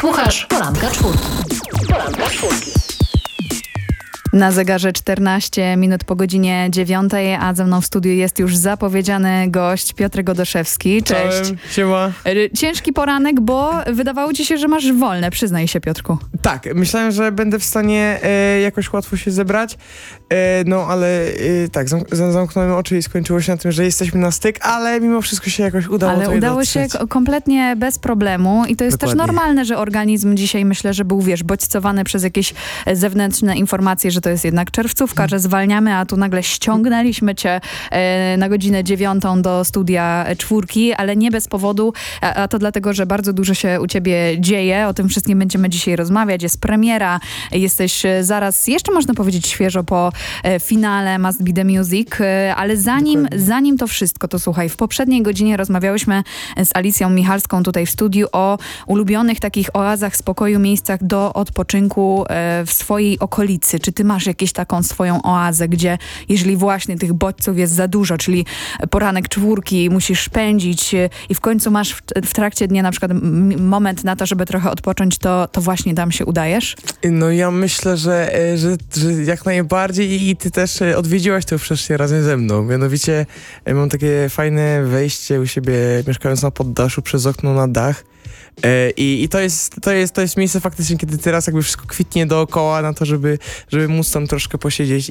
Słuchasz Poranka Czwórki. Poranka Czwórki. Na zegarze 14 minut po godzinie 9, a ze mną w studiu jest już zapowiedziany gość Piotr Godoszewski. Cześć. Czołem, siema. Ciężki poranek, bo wydawało ci się, że masz wolne, przyznaj się, Piotrku. Tak, myślałem, że będę w stanie jakoś łatwo się zebrać, no ale tak, zamknąłem oczy i skończyło się na tym, że jesteśmy na styk, ale mimo wszystko się jakoś udało. Ale udało się kompletnie bez problemu i to jest Dokładnie. też normalne, że organizm dzisiaj, myślę, że był, bodźcowany przez jakieś zewnętrzne informacje, że to jest jednak czerwcówka, że zwalniamy, a tu nagle ściągnęliśmy cię na godzinę 9 do studia Czwórki, ale nie bez powodu, a to dlatego, że bardzo dużo się u ciebie dzieje, o tym wszystkim będziemy dzisiaj rozmawiać, jest premiera, jesteś zaraz, jeszcze można powiedzieć świeżo po finale Must Be The Music, ale zanim to wszystko, to słuchaj, w poprzedniej godzinie rozmawiałyśmy z Alicją Michalską tutaj w studiu o ulubionych takich oazach spokoju, miejscach do odpoczynku w swojej okolicy. Czy ty masz jakieś taką swoją oazę, gdzie jeżeli właśnie tych bodźców jest za dużo, czyli poranek Czwórki musisz spędzić i w końcu masz w trakcie dnia na przykład moment na to, żeby trochę odpocząć, to właśnie tam się udajesz? No ja myślę, że jak najbardziej i ty też odwiedziłaś to przecież razem ze mną. Mianowicie mam takie fajne wejście u siebie, mieszkając na poddaszu, przez okno na dach. I to jest miejsce faktycznie, kiedy teraz jakby wszystko kwitnie dookoła na to, żeby móc tam troszkę posiedzieć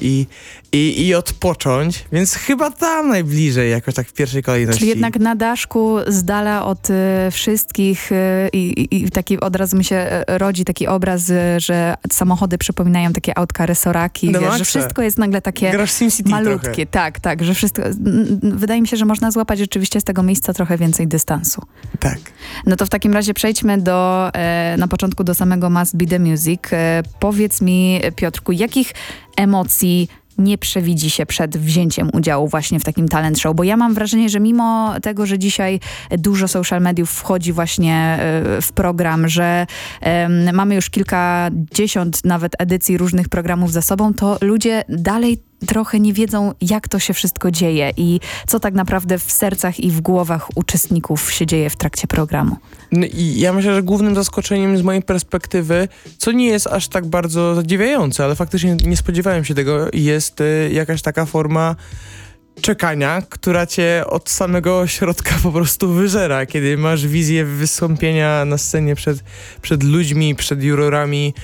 i odpocząć, więc chyba tam najbliżej jakoś tak w pierwszej kolejności. Czyli jednak na daszku, z dala od wszystkich i taki od razu mi się rodzi taki obraz, że samochody przypominają takie autka resoraki, No wiesz, że wszystko jest nagle takie grasz SimCity malutkie. Tak, że wszystko, wydaje mi się, że można złapać rzeczywiście z tego miejsca trochę więcej dystansu. Tak. No to w takim razie przejdźmy na początku do samego Must Be The Music. Powiedz mi, Piotrku, jakich emocji nie przewidzi się przed wzięciem udziału właśnie w takim talent show? Bo ja mam wrażenie, że mimo tego, że dzisiaj dużo social mediów wchodzi właśnie w program, że mamy już kilkadziesiąt nawet edycji różnych programów za sobą, to ludzie dalej trochę nie wiedzą, jak to się wszystko dzieje i co tak naprawdę w sercach i w głowach uczestników się dzieje w trakcie programu. No i ja myślę, że głównym zaskoczeniem z mojej perspektywy, co nie jest aż tak bardzo zadziwiające, ale faktycznie nie spodziewałem się tego, jest jakaś taka forma czekania, która cię od samego środka po prostu wyżera, kiedy masz wizję wystąpienia na scenie przed ludźmi, przed jurorami,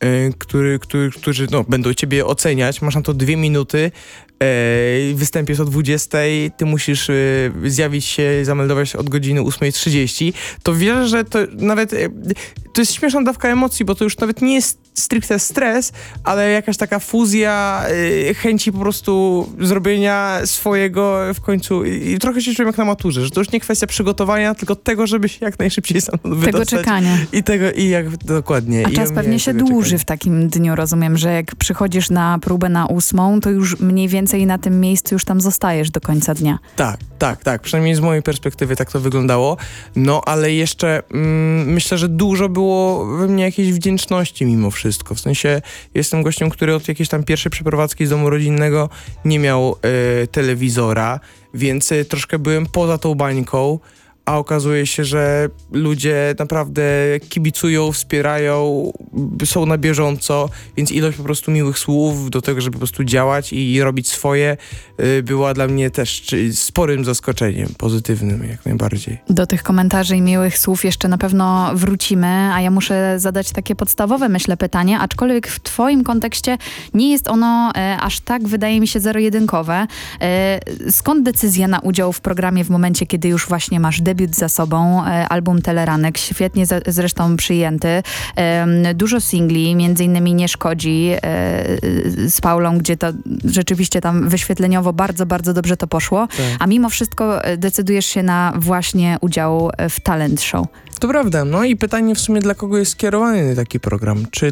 którzy będą ciebie oceniać. Masz na to 2 minuty, występ jest o 20:00, ty musisz zjawić się, zameldować od godziny 8:30, to wierzę, że to nawet to jest śmieszna dawka emocji, bo to już nawet nie jest stricte stres, ale jakaś taka fuzja chęci po prostu zrobienia swojego w końcu i trochę się czułem jak na maturze, że to już nie kwestia przygotowania, tylko tego, żeby się jak najszybciej sam wydostać. Tego czekania. Dokładnie. A czas pewnie się dłuży w takim dniu, rozumiem, że jak przychodzisz na próbę na 8:00, to już mniej więcej na tym miejscu już tam zostajesz do końca dnia. Tak. Przynajmniej z mojej perspektywy tak to wyglądało. No, ale jeszcze myślę, że dużo było we mnie jakiejś wdzięczności mimo wszystko. W sensie jestem gościem, który od jakiejś tam pierwszej przeprowadzki z domu rodzinnego nie miał telewizora, więc troszkę byłem poza tą bańką, a okazuje się, że ludzie naprawdę kibicują, wspierają, są na bieżąco, więc ilość po prostu miłych słów do tego, żeby po prostu działać i robić swoje, była dla mnie też sporym zaskoczeniem, pozytywnym jak najbardziej. Do tych komentarzy i miłych słów jeszcze na pewno wrócimy, a ja muszę zadać takie podstawowe, myślę, pytanie, aczkolwiek w twoim kontekście nie jest ono aż tak, wydaje mi się, zero-jedynkowe. Skąd decyzja na udział w programie w momencie, kiedy już właśnie masz debiut za sobą, album Teleranek, świetnie zresztą przyjęty, dużo singli, między innymi Nie szkodzi z Paulą, gdzie to rzeczywiście tam wyświetleniowo bardzo, bardzo dobrze to poszło, Tak. a mimo wszystko decydujesz się na właśnie udział w talent show. To prawda, no i pytanie w sumie, dla kogo jest skierowany taki program? Czy